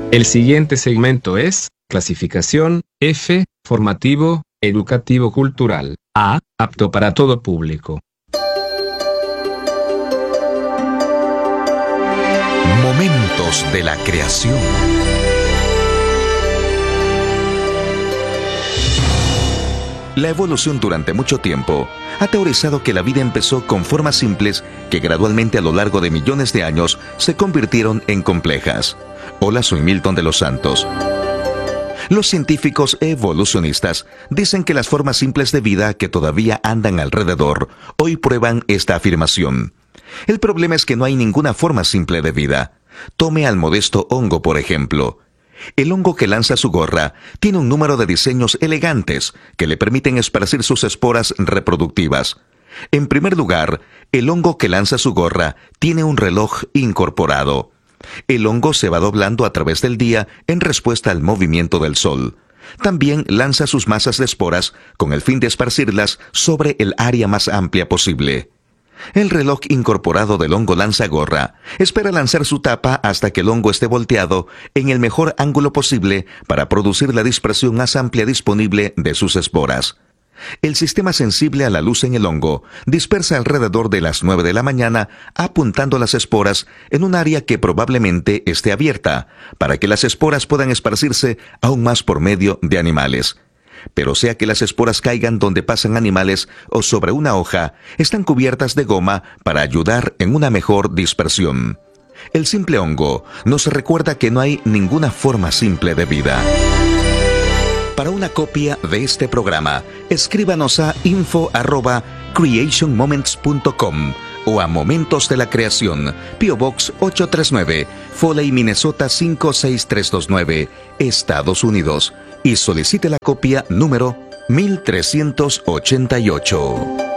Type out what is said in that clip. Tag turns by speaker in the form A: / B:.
A: El siguiente segmento es clasificación F, formativo, educativo cultural. A, apto para todo público.
B: Momentos de la creación. La evolución durante mucho tiempo ha teorizado que la vida empezó con formas simples que gradualmente a lo largo de millones de años se convirtieron en complejas. Hola, soy Milton de los Santos. Los científicos evolucionistas dicen que las formas simples de vida que todavía andan alrededor hoy prueban esta afirmación. El problema es que no hay ninguna forma simple de vida. Tome al modesto hongo, por ejemplo. El hongo que lanza su gorra tiene un número de diseños elegantes que le permiten esparcir sus esporas reproductivas. En primer lugar, el hongo que lanza su gorra tiene un reloj incorporado. El hongo se va doblando a través del día en respuesta al movimiento del sol. También lanza sus masas de esporas con el fin de esparcirlas sobre el área más amplia posible. El reloj incorporado del hongo lanzagorra espera lanzar su tapa hasta que el hongo esté volteado en el mejor ángulo posible para producir la dispersión más amplia disponible de sus esporas. El sistema sensible a la luz en el hongo dispersa alrededor de las 9 de la mañana, apuntando las esporas en un área que probablemente esté abierta, para que las esporas puedan esparcirse aún más por medio de animales. Pero sea que las esporas caigan donde pasan animales o sobre una hoja, están cubiertas de goma para ayudar en una mejor dispersión. El simple hongo nos recuerda que no hay ninguna forma simple de vida. Para una copia de este programa, escríbanos a info@creationmoments.com o a Momentos de la Creación, P.O. Box 839, Foley, Minnesota 56329, Estados Unidos, y solicite la copia número 1388.